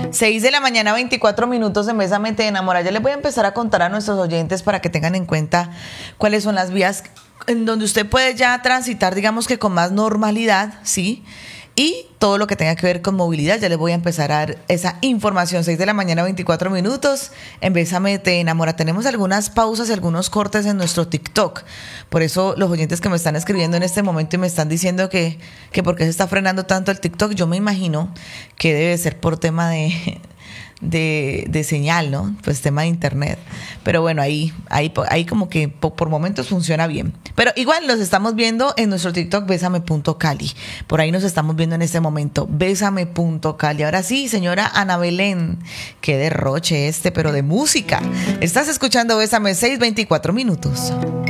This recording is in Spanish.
6 de la mañana, 24 minutos en Bésame Te Enamora. Ya les voy a empezar a contar a nuestros oyentes para que tengan en cuenta cuáles son las vías en donde usted puede ya transitar, digamos que con más normalidad, ¿sí? Y todo lo que tenga que ver con movilidad, ya les voy a empezar a dar esa información. 6 de la mañana, 24 minutos, en Bésame Te Enamora. Tenemos algunas pausas y algunos cortes en nuestro TikTok. Por eso los oyentes que me están escribiendo en este momento y me están diciendo que por qué se está frenando tanto el TikTok, yo me imagino que debe ser por tema de señal, ¿no? Pues tema de internet. Pero bueno, ahí como que por momentos funciona bien. Pero igual los estamos viendo en nuestro TikTok, Bésame.Cali. Por ahí nos estamos viendo en este momento, Bésame.Cali. Ahora sí, señora Ana Belén, qué derroche pero de música. Estás escuchando Bésame, 6:24 minutos.